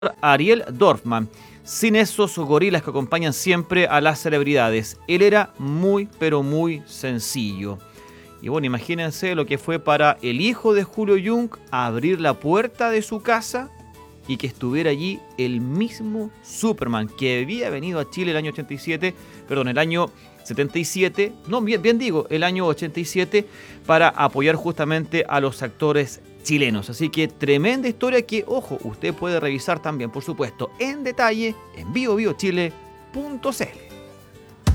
Ariel Dorfman, sin esos gorilas que acompañan siempre a las celebridades. Él era muy, pero muy sencillo. Y bueno, imagínense lo que fue para el hijo de Julio Jung abrir la puerta de su casa y que estuviera allí el mismo Superman que había venido a Chile el año 77, no, bien digo, el año 87, para apoyar justamente a los actores chilenos. Así que tremenda historia que, ojo, usted puede revisar también, por supuesto, en detalle en biobiochile.cl.